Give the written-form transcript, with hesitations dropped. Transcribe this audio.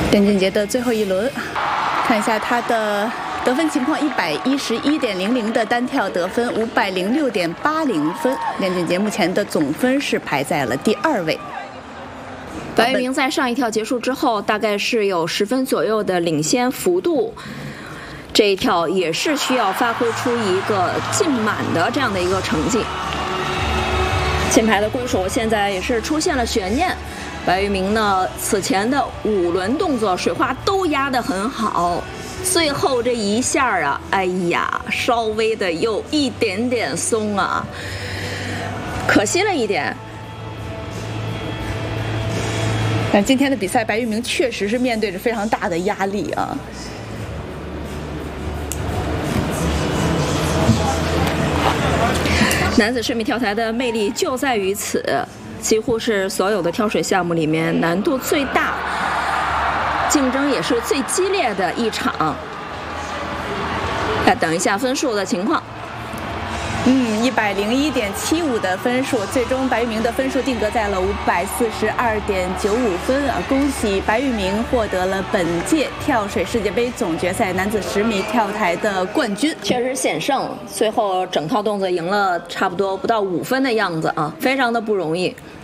电竞节的最后一轮，看一下他的得分情况：111.00的单跳得分，506.80分。电竞节目前的总分是排在了第2位。 白玉明在上一跳结束之后，大概是有10分左右的领先幅度。这一跳也是需要发挥出一个尽满的这样的一个成绩。金牌的归属现在也是出现了悬念。白玉明呢，此前的5轮动作水花都压得很好，最后这一下啊，哎呀，稍微的有一点点松啊，可惜了一点。 但今天的比赛，白玉明确实是面对着非常大的压力啊。 男子10米跳台的魅力就在于此，几乎是所有的跳水项目里面难度最大、竞争也是最激烈的一场。来等一下分数的情况。 101.75的分数，最终白玉明的分数定格在了542.95分啊！恭喜白玉明获得了本届跳水世界杯总决赛男子10米跳台的冠军， 确实险胜，最后整套动作赢了差不多不到5分的样子啊，非常的不容易。